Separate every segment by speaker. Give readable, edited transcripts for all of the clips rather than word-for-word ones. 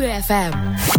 Speaker 1: FM.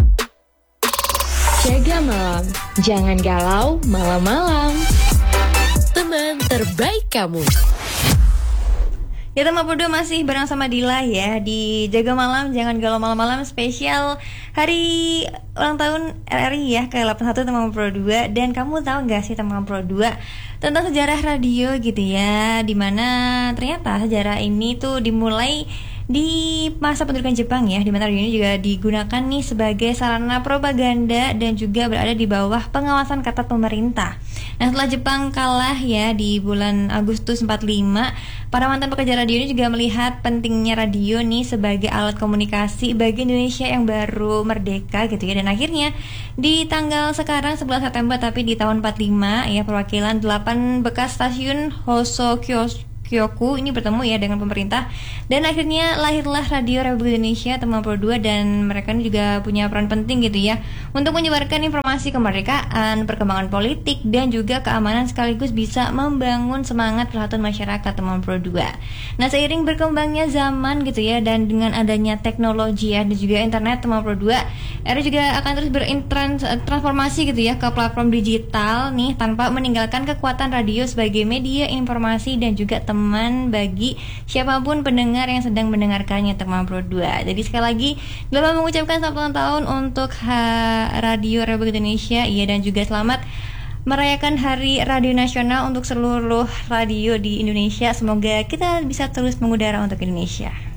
Speaker 1: Jaga malam, jangan galau malam-malam. Teman terbaik kamu.
Speaker 2: Ya, teman berdua masih bareng sama Dila ya di Jaga Malam Jangan Galau Malam-Malam spesial hari ulang tahun RRI ya ke-81 teman Pro 2. Dan kamu tahu gak sih teman Pro 2 tentang sejarah radio gitu ya, dimana ternyata sejarah ini tuh dimulai di masa pendudukan Jepang ya, di mana radio ini juga digunakan nih sebagai sarana propaganda dan juga berada di bawah pengawasan ketat pemerintah. Nah, setelah Jepang kalah ya di bulan Agustus 45, para mantan pekerja radio ini juga melihat pentingnya radio nih sebagai alat komunikasi bagi Indonesia yang baru merdeka gitu ya. Dan akhirnya di tanggal sekarang 11 September tapi di tahun 45 ya, perwakilan 8 bekas stasiun Kyoku ini bertemu ya dengan pemerintah, dan akhirnya lahirlah Radio Republik Indonesia teman Pro 2. Dan mereka ini juga punya peran penting gitu ya untuk menyebarkan informasi kemerdekaan, perkembangan politik dan juga keamanan, sekaligus bisa membangun semangat persatuan masyarakat teman Pro 2. Nah, seiring berkembangnya zaman gitu ya, dan dengan adanya teknologi ya dan juga internet teman Pro 2, RRI juga akan terus bertransformasi gitu ya ke platform digital nih, tanpa meninggalkan kekuatan radio sebagai media informasi dan juga teman bagi siapapun pendengar yang sedang mendengarkannya teman Pro 2. Jadi sekali lagi Dila mengucapkan selamat ulang tahun untuk Radio Republik Indonesia ya, dan juga selamat merayakan Hari Radio Nasional untuk seluruh radio di Indonesia. Semoga kita bisa terus mengudara untuk Indonesia.